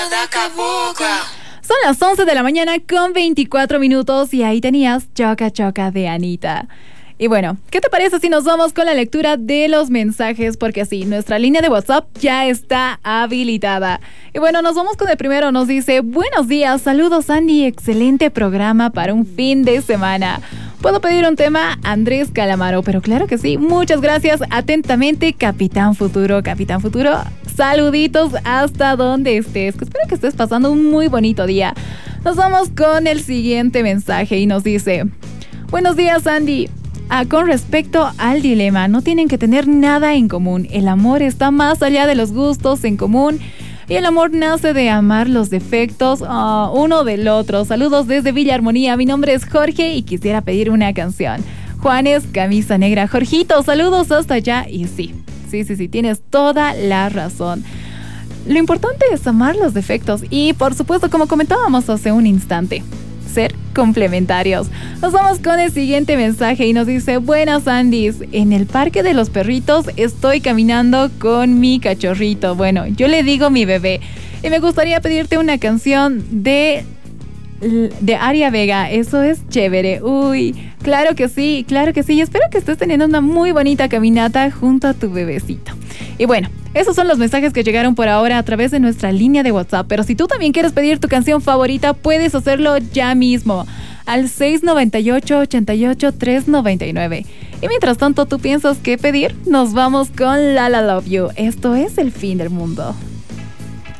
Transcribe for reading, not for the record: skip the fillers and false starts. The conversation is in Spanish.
Son las 11 de la mañana con 24 minutos y ahí tenías Choca Choca de Anita. Y bueno, ¿qué te parece si nos vamos con la lectura de los mensajes? Porque sí, nuestra línea de WhatsApp ya está habilitada. Y bueno, nos vamos con el primero. Nos dice: buenos días, saludos Andy, excelente programa para un fin de semana. ¿Puedo pedir un tema? Andrés Calamaro. Pero claro que sí, muchas gracias. Atentamente, Capitán Futuro. Capitán Futuro, saluditos hasta donde estés. Espero que estés pasando un muy bonito día. Nos vamos con el siguiente mensaje y nos dice: buenos días Andy. Con respecto al dilema, no tienen que tener nada en común. El amor está más allá de los gustos en común y el amor nace de amar los defectos uno del otro. Saludos desde Villa Armonía. Mi nombre es Jorge y quisiera pedir una canción. Juanes, Camisa Negra. Jorgito, saludos hasta allá. Y sí, tienes toda la razón. Lo importante es amar los defectos y, por supuesto, como comentábamos hace un instante, ser complementarios. Nos vamos con el siguiente mensaje y nos dice: buenas Andis, en el parque de los perritos estoy caminando con mi cachorrito. Bueno, yo le digo mi bebé. Y me gustaría pedirte una canción de Aria Vega. Eso es chévere. Uy, claro que sí. Y espero que estés teniendo una muy bonita caminata junto a tu bebecito. Y bueno, esos son los mensajes que llegaron por ahora a través de nuestra línea de WhatsApp. Pero si tú también quieres pedir tu canción favorita, puedes hacerlo ya mismo al 698-88-399. Y mientras tanto tú piensas qué pedir, nos vamos con La La Love You. Esto es El Fin del Mundo.